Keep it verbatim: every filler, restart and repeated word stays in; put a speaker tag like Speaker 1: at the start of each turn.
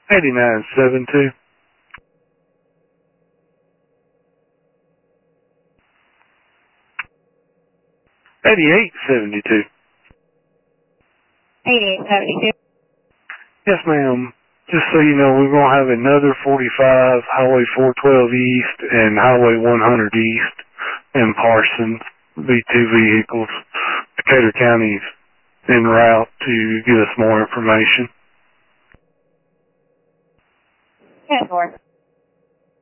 Speaker 1: eighty-nine seventy-two. eighty-eight seventy-two.
Speaker 2: eighty-eight seventy-two.
Speaker 1: Yes, ma'am. Just so you know, we're going to have another forty-five, Highway four twelve East and Highway one hundred East in Parsons. Be two vehicles. Decatur County's en route to give us more information.
Speaker 2: ten four.